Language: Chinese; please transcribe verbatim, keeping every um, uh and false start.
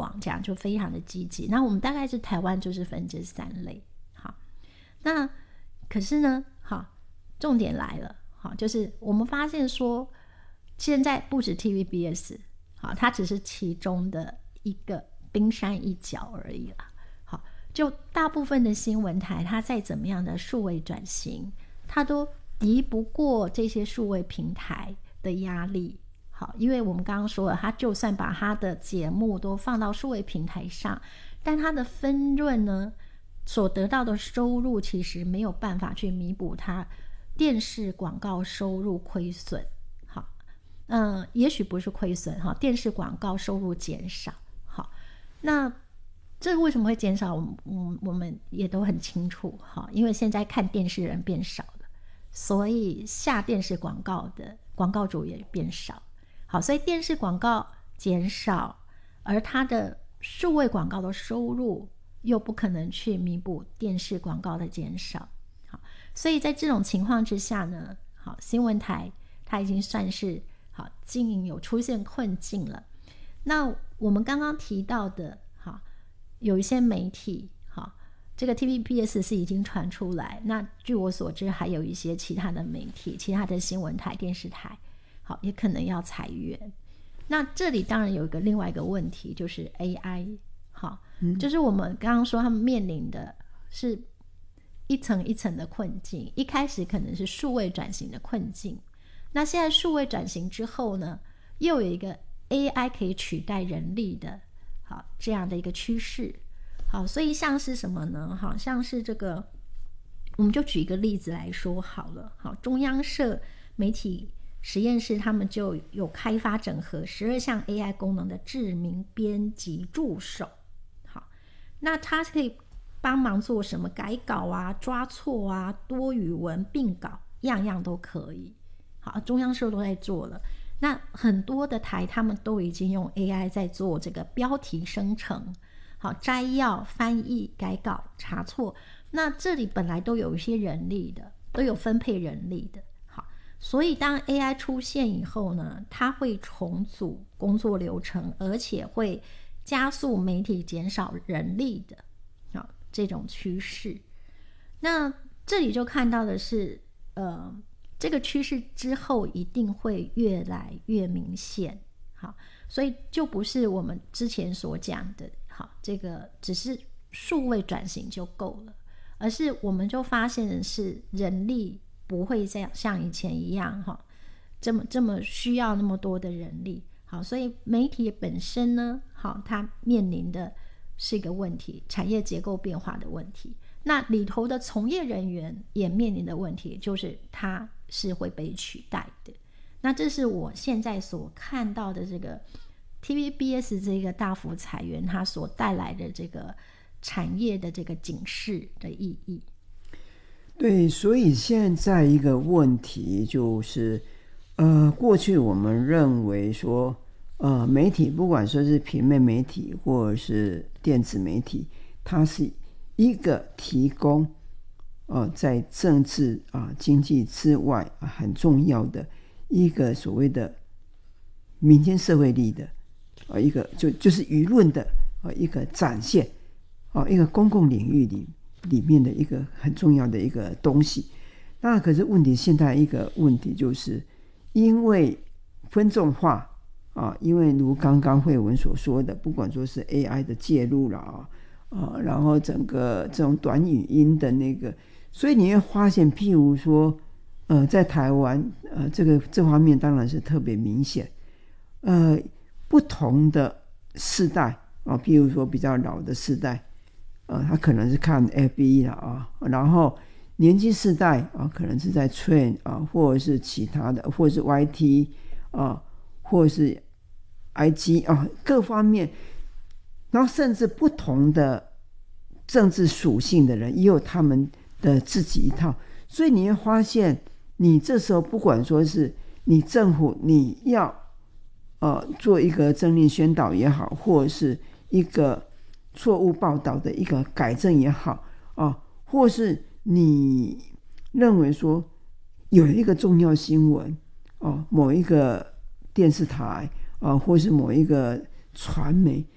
网，这样就非常的积极。那我们大概是台湾就是分这三类。好，那可是呢，好，重点来了，好，就是我们发现说，现在不止 T V B S， 好，它只是其中的一个冰山一角而已啦。好，就大部分的新闻台，它再怎么样的数位转型，它都敌不过这些数位平台的压力。好，因为我们刚刚说了，它就算把它的节目都放到数位平台上，但它的分润呢，所得到的收入其实没有办法去弥补它电视广告收入亏损。好，嗯，也许不是亏损哈，电视广告收入减少。好，那这为什么会减少？我们我们也都很清楚哈，因为现在看电视人变少了，所以下电视广告的广告主也变少。好，所以电视广告减少，而它的数位广告的收入又不可能去弥补电视广告的减少。好，所以在这种情况之下呢，好，新闻台它已经算是好经营有出现困境了。那我们刚刚提到的，好，有一些媒体，好，这个 T V B S 是已经传出来，那据我所知还有一些其他的媒体，其他的新闻台、电视台，好，也可能要裁员。那这里当然有一个另外一个问题，就是 A I。 好，嗯，就是我们刚刚说他们面临的是一层一层的困境，一开始可能是数位转型的困境，那现在数位转型之后呢，又有一个 A I 可以取代人力的，好，这样的一个趋势。好，所以像是什么呢？好像是这个，我们就举一个例子来说好了。好，中央社媒体实验室他们就有开发整合十二项 A I 功能的智明编辑助手。好，那它可以帮忙做什么？改稿啊、抓错啊、多语文并稿，样样都可以。好，中央社都在做了。那很多的台他们都已经用 A I 在做这个标题生成，好，摘要、翻译、改稿、查错。那这里本来都有一些人力的，都有分配人力的。好，所以当 A I 出现以后呢，它会重组工作流程，而且会加速媒体减少人力的，好，这种趋势。那这里就看到的是，呃。这个趋势之后一定会越来越明显。好，所以就不是我们之前所讲的，好，这个只是数位转型就够了，而是我们就发现的是人力不会再像以前一样，哈，这么这么需要那么多的人力。好，所以媒体本身呢，好，它面临的是一个问题，产业结构变化的问题。那里头的从业人员也面临的问题，就是它是会被取代的。那这是我现在所看到的这个 T V B S 这个大幅裁员它所带来的这个产业的这个警示的意义。 对，所以现在一个问题就是呃，过去我们认为说呃，媒体不管说是平面媒体或者是电子媒体，它是一个提供呃在政治啊、呃、经济之外、呃、很重要的一个所谓的民间社会力的呃一个就就是舆论的呃一个展现啊、呃、一个公共领域里里面的一个很重要的一个东西。那可是问题，现在一个问题就是因为分众化啊，因为如刚刚慧文所说的，不管说是 A I 的介入了啊。啊，然后整个这种短语音的那个，所以你会发现，譬如说，呃，在台湾，呃，这个这方面当然是特别明显。呃，不同的世代啊，譬如说比较老的世代，呃，他可能是看 F B 了啊，然后年轻世代啊，可能是在 Train 啊，或者是其他的，或者是 Y T 啊，或者是 I G 啊，各方面。然后甚至不同的政治属性的人也有他们的自己一套，所以你会发现，你这时候不管说是你政府你要呃做一个政令宣导也好，或者是一个错误报道的一个改正也好啊、呃，或是你认为说有一个重要新闻哦、呃，某一个电视台啊、呃，或是某一个传媒。